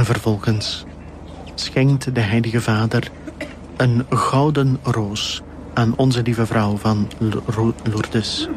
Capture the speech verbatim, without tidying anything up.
En vervolgens schenkt de Heilige Vader een gouden roos aan Onze Lieve Vrouw van Lourdes.